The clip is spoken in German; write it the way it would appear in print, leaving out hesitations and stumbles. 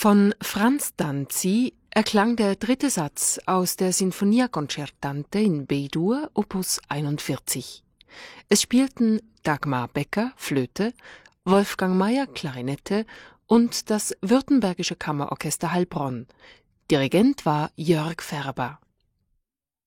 Von Franz Danzi erklang der dritte Satz aus der Sinfonia Concertante in B-Dur, Opus 41. Es spielten Dagmar Becker, Flöte, Wolfgang Mayer, Klarinette und das Württembergische Kammerorchester Heilbronn. Dirigent war Jörg Färber.